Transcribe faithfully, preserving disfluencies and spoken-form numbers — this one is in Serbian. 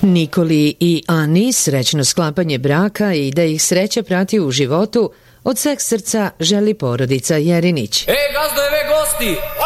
Nikoli i Ani srećno sklapanje braka i da ih sreća prati u životu od sveg srca želi porodica Jerinić. E, gazdojeve gosti,